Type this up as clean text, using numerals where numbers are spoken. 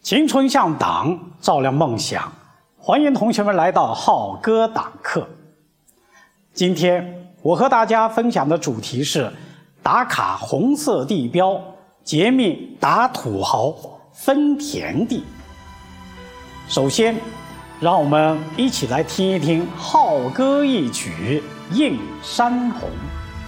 青春向党，照亮梦想。欢迎同学们来到浩哥党课。今天我和大家分享的主题是打卡红色地标，揭秘打土豪分田地。首先，让我们一起来听一听浩哥一曲《映山红》。